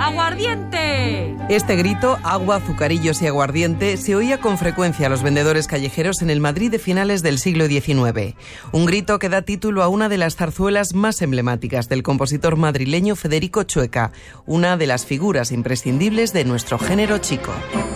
¡Aguardiente! Este grito, agua, azucarillos y aguardiente, se oía con frecuencia a los vendedores callejeros en el Madrid de finales del siglo XIX. Un grito que da título a una de las zarzuelas más emblemáticas del compositor madrileño Federico Chueca, una de las figuras imprescindibles de nuestro género chico.